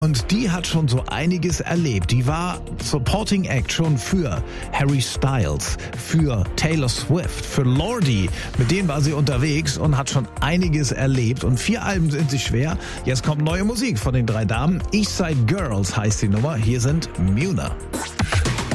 Und die hat schon so einiges erlebt. Die war Supporting Act schon für Harry Styles, für Taylor Swift, für Lordi. Mit denen war sie unterwegs und hat schon einiges erlebt. Und 4 Alben sind sich schwer. Jetzt kommt neue Musik von den 3 Damen. Eastside Girls heißt die Nummer. Hier sind Muna.